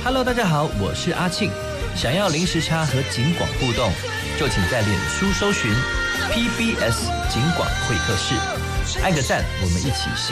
Hello， 大家好，我是阿庆。想要零时差和警广互动，就请在脸书搜寻 PBS 警广会客室，按个赞，我们一起